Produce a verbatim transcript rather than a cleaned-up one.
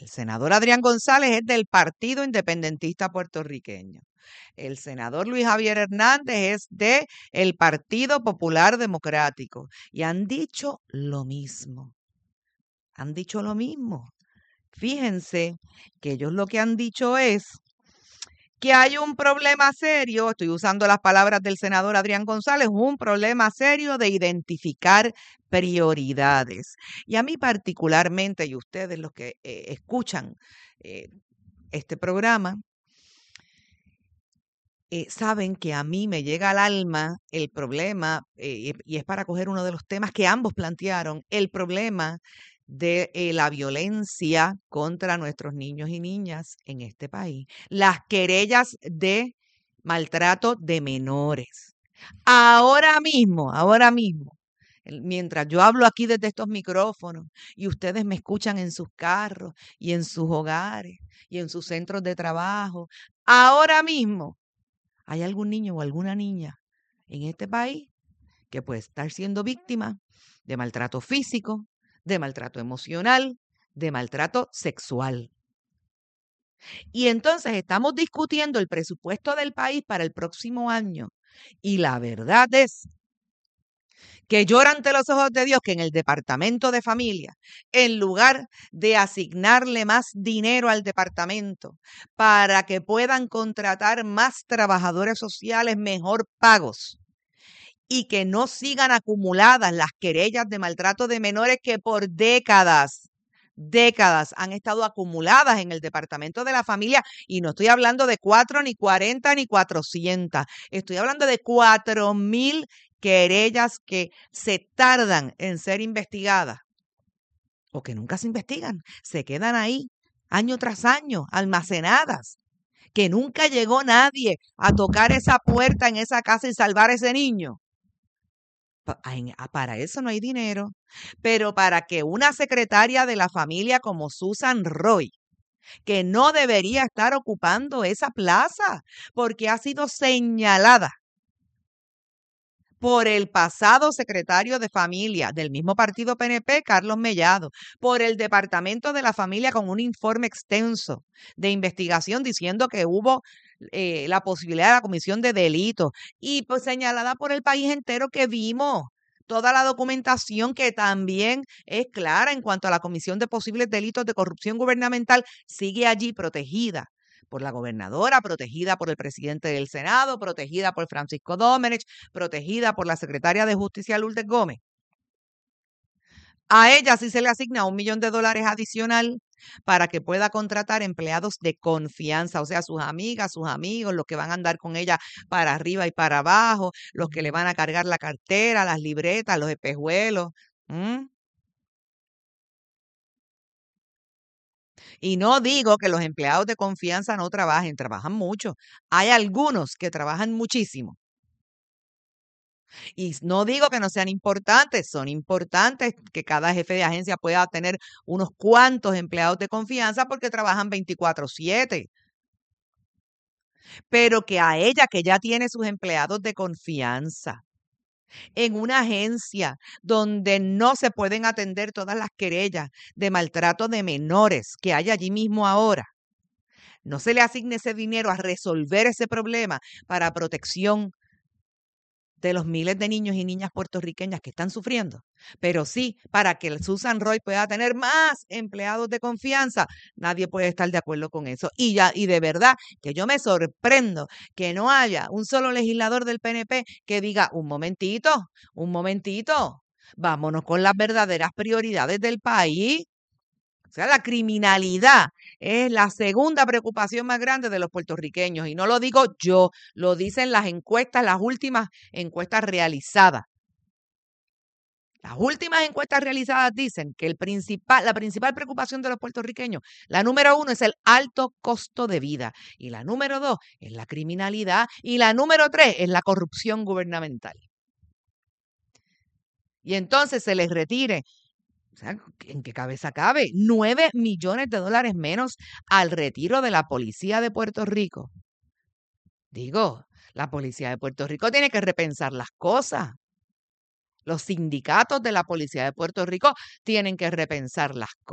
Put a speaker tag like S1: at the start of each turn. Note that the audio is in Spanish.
S1: El senador Adrián González es del Partido Independentista Puertorriqueño. El senador Luis Javier Hernández es de el Partido Popular Democrático. Y han dicho lo mismo. Han dicho lo mismo. Fíjense que ellos lo que han dicho es que hay un problema serio, estoy usando las palabras del senador Adrián González, un problema serio de identificar prioridades. Y a mí particularmente, y ustedes los que eh, escuchan eh, este programa, eh, saben que a mí me llega al alma el problema, eh, y es para coger uno de los temas que ambos plantearon, el problema de eh, la violencia contra nuestros niños y niñas en este país, las querellas de maltrato de menores. Ahora mismo, ahora mismo, el- mientras yo hablo aquí desde estos micrófonos y ustedes me escuchan en sus carros y en sus hogares y en sus centros de trabajo, ahora mismo hay algún niño o alguna niña en este país que puede estar siendo víctima de maltrato físico, de maltrato emocional, de maltrato sexual. Y entonces estamos discutiendo el presupuesto del país para el próximo año. Y la verdad es que llora ante los ojos de Dios que en el Departamento de Familia, en lugar de asignarle más dinero al departamento para que puedan contratar más trabajadores sociales mejor pagos, y que no sigan acumuladas las querellas de maltrato de menores que por décadas, décadas han estado acumuladas en el Departamento de la Familia. Y no estoy hablando de cuatro, ni cuarenta, ni cuatrocientas. Estoy hablando de cuatro mil querellas que se tardan en ser investigadas o que nunca se investigan. Se quedan ahí año tras año, almacenadas, que nunca llegó nadie a tocar esa puerta en esa casa y salvar a ese niño. Pa- en- ah, Para eso no hay dinero, pero para que una secretaria de la familia como Susan Roy, que no debería estar ocupando esa plaza, porque ha sido señalada por el pasado secretario de familia del mismo partido P N P, Carlos Mellado, por el Departamento de la Familia con un informe extenso de investigación diciendo que hubo eh, la posibilidad de la comisión de delitos, y pues señalada por el país entero que vimos toda la documentación que también es clara en cuanto a la comisión de posibles delitos de corrupción gubernamental, sigue allí protegida por la gobernadora, protegida por el presidente del Senado, protegida por Francisco Domenech, protegida por la secretaria de Justicia Lourdes Gómez. A ella sí se le asigna un millón de dólares adicional para que pueda contratar empleados de confianza, o sea, sus amigas, sus amigos, los que van a andar con ella para arriba y para abajo, los que le van a cargar la cartera, las libretas, los espejuelos. ¿m? Y no digo que los empleados de confianza no trabajen, trabajan mucho. Hay algunos que trabajan muchísimo. Y no digo que no sean importantes, son importantes que cada jefe de agencia pueda tener unos cuantos empleados de confianza porque trabajan veinticuatro siete. Pero que a ella, que ya tiene sus empleados de confianza, en una agencia donde no se pueden atender todas las querellas de maltrato de menores que hay allí mismo ahora, no se le asigne ese dinero a resolver ese problema para protección de los miles de niños y niñas puertorriqueñas que están sufriendo, pero sí para que el Susan Roy pueda tener más empleados de confianza. Nadie puede estar de acuerdo con eso. Y ya, y de verdad que yo me sorprendo que no haya un solo legislador del P N P que diga, un momentito, un momentito, vámonos con las verdaderas prioridades del país. O sea, la criminalidad es la segunda preocupación más grande de los puertorriqueños. Y no lo digo yo, lo dicen las encuestas, las últimas encuestas realizadas. Las últimas encuestas realizadas dicen que el principal, la principal preocupación de los puertorriqueños, la número uno es el alto costo de vida, y la número dos es la criminalidad, y la número tres es la corrupción gubernamental. Y entonces se les retire, o sea, ¿en qué cabeza cabe? Nueve millones de dólares menos al retiro de la policía de Puerto Rico. Digo, la policía de Puerto Rico tiene que repensar las cosas. Los sindicatos de la policía de Puerto Rico tienen que repensar las cosas.